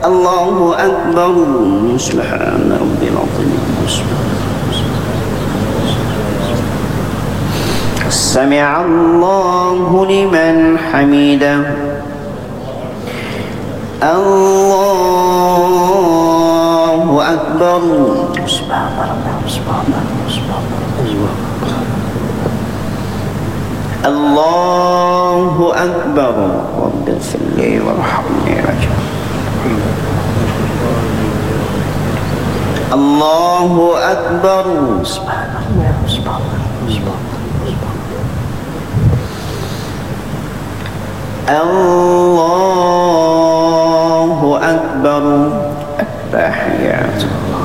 الله أكبر سبحان ربي العظيم سمع الله لمن حمده الله أكبر سبحان ربي سبحان الله أكبر رب اغفر لي وارحمني واجعلني الله أكبر سبحان الله سبحان الله الله أكبر التحيات